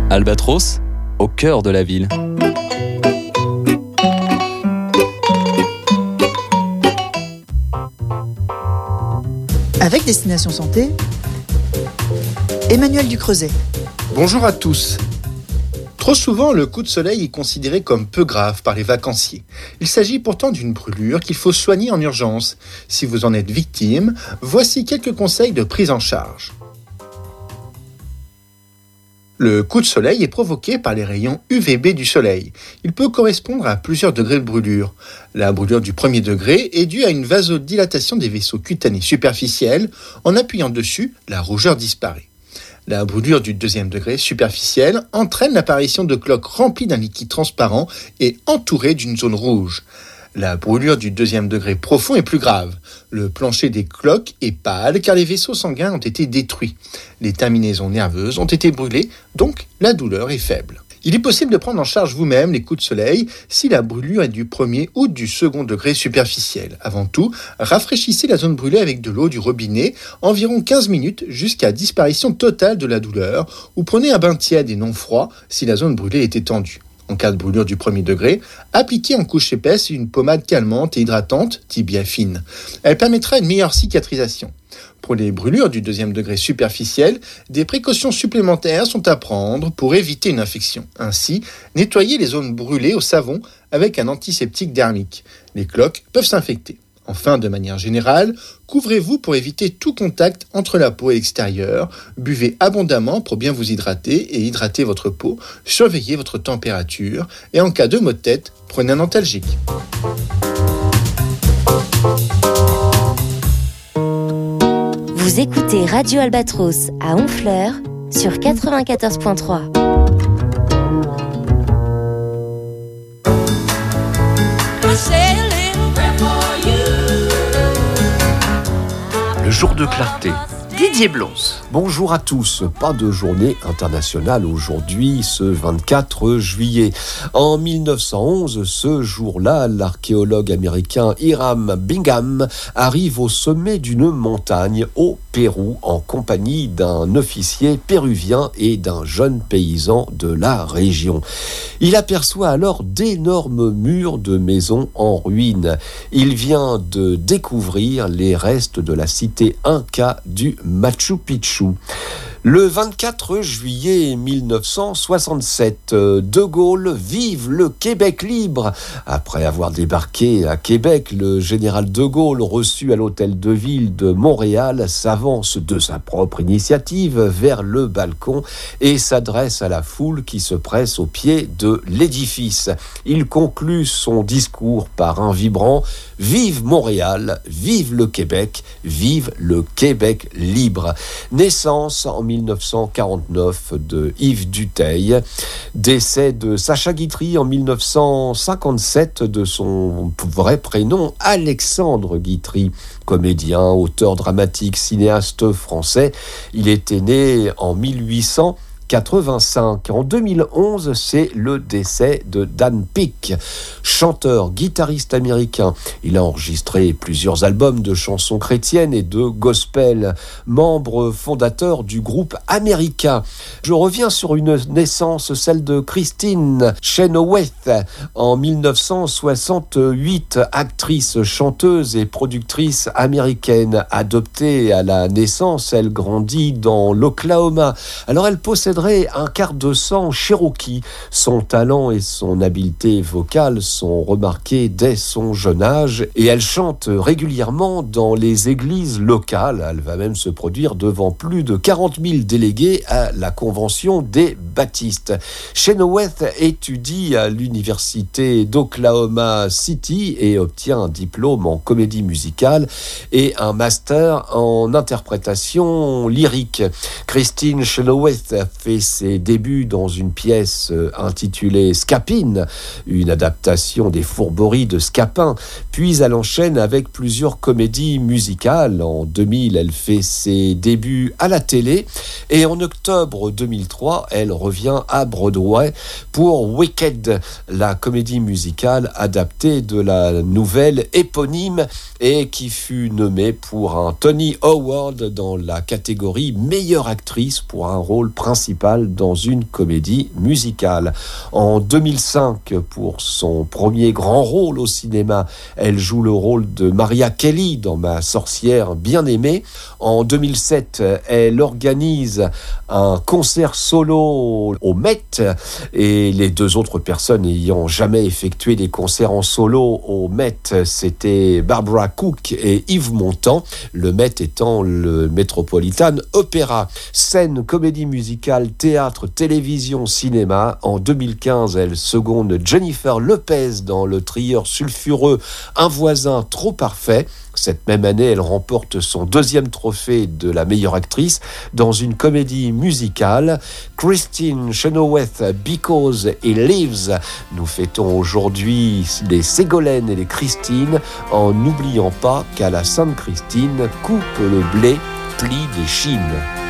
Albatros, au cœur de la ville. Avec Destination Santé, Emmanuel Ducreuset. Bonjour à tous. Trop souvent, le coup de soleil est considéré comme peu grave par les vacanciers. Il s'agit pourtant d'une brûlure qu'il faut soigner en urgence. Si vous en êtes victime, voici quelques conseils de prise en charge. Le coup de soleil est provoqué par les rayons UVB du soleil. Il peut correspondre à plusieurs degrés de brûlure. La brûlure du premier degré est due à une vasodilatation des vaisseaux cutanés superficiels. En appuyant dessus, la rougeur disparaît. La brûlure du deuxième degré superficiel entraîne l'apparition de cloques remplies d'un liquide transparent et entourées d'une zone rouge. La brûlure du deuxième degré profond est plus grave. Le plancher des cloques est pâle car les vaisseaux sanguins ont été détruits. Les terminaisons nerveuses ont été brûlées, donc la douleur est faible. Il est possible de prendre en charge vous-même les coups de soleil si la brûlure est du premier ou du second degré superficiel. Avant tout, rafraîchissez la zone brûlée avec de l'eau du robinet, environ 15 minutes jusqu'à disparition totale de la douleur, ou prenez un bain tiède et non froid si la zone brûlée est étendue. En cas de brûlure du premier degré, appliquez en couche épaisse une pommade calmante et hydratante, Tibiafine. Elle permettra une meilleure cicatrisation. Pour les brûlures du deuxième degré superficiel, des précautions supplémentaires sont à prendre pour éviter une infection. Ainsi, nettoyez les zones brûlées au savon avec un antiseptique dermique. Les cloques peuvent s'infecter. Enfin, de manière générale, couvrez-vous pour éviter tout contact entre la peau et l'extérieur. Buvez abondamment pour bien vous hydrater et hydrater votre peau. Surveillez votre température. Et en cas de maux de tête, prenez un antalgique. Vous écoutez Radio Albatros à Honfleur sur 94.3. Le jour de clarté. Didier Blons. Bonjour à tous. Pas de journée internationale aujourd'hui, ce 24 juillet. En 1911, ce jour-là, l'archéologue américain Hiram Bingham arrive au sommet d'une montagne au Pérou en compagnie d'un officier péruvien et d'un jeune paysan de la région. Il aperçoit alors d'énormes murs de maisons en ruine. Il vient de découvrir les restes de la cité Inca du Machu Picchu. Le 24 juillet 1967, De Gaulle vive le Québec libre. Après avoir débarqué à Québec, le général De Gaulle, reçu à l'hôtel de ville de Montréal, s'avance de sa propre initiative vers le balcon et s'adresse à la foule qui se presse au pied de l'édifice. Il conclut son discours par un vibrant « Vive Montréal, vive le Québec, vive le Québec libre ». Naissance en 1949 de Yves Dutheil, décès de Sacha Guitry en 1957, de son vrai prénom Alexandre Guitry, comédien, auteur dramatique, cinéaste français. Il était né en 1885. En 2011, c'est le décès de Dan Peek, chanteur, guitariste américain. Il a enregistré plusieurs albums de chansons chrétiennes et de gospel, membre fondateur du groupe America. Je reviens sur une naissance, celle de Christine Chenoweth, en 1968, actrice, chanteuse et productrice américaine. Adoptée à la naissance, elle grandit dans l'Oklahoma. Alors elle possède un quart de sang cherokee. Son talent et son habileté vocale sont remarqués dès son jeune âge et elle chante régulièrement dans les églises locales. Elle va même se produire devant plus de 40 000 délégués à la Convention des Baptistes. Chenoweth étudie à l'université d'Oklahoma City et obtient un diplôme en comédie musicale et un master en interprétation lyrique. Christine Chenoweth fait ses débuts dans une pièce intitulée Scapin, une adaptation des fourberies de Scapin, puis elle enchaîne avec plusieurs comédies musicales. En 2000, elle fait ses débuts à la télé et en octobre 2003, elle revient à Broadway pour Wicked, la comédie musicale adaptée de la nouvelle éponyme et qui fut nommée pour un Tony Award dans la catégorie meilleure actrice pour un rôle principal principale dans une comédie musicale. En 2005, pour son premier grand rôle au cinéma, elle joue le rôle de Maria Kelly dans Ma sorcière bien-aimée. En 2007, elle organise un concert solo au Met, et les deux autres personnes n'ayant jamais effectué des concerts en solo au Met, c'était Barbara Cook et Yves Montand, le Met étant le Metropolitan Opera. Scène, comédie musicale, théâtre, télévision, cinéma. En 2015, elle seconde Jennifer Lopez dans le thriller sulfureux Un voisin trop parfait. Cette même année, elle remporte son deuxième trophée de la meilleure actrice dans une comédie musicale, Kristin Chenoweth, Because He Lives. Nous fêtons aujourd'hui les Ségolène et les Christine, en n'oubliant pas qu'à la Sainte-Christine, coupe le blé, plie des chines.